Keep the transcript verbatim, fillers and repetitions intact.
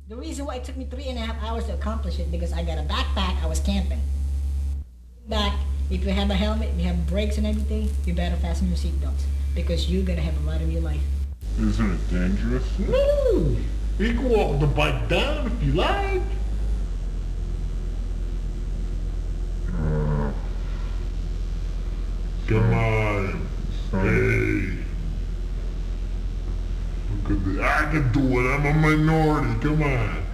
The reason why it took me three and a half hours to accomplish it because I got a backpack. I was camping. Back, if you have a helmet, you have brakes and everything, you better fasten your seatbelts because you're gonna have a ride of your life. Isn't it dangerous? No! You can walk the bike down if you like. Uh, Come on. Hey. Look at this. I can do it. I'm a minority. Come on.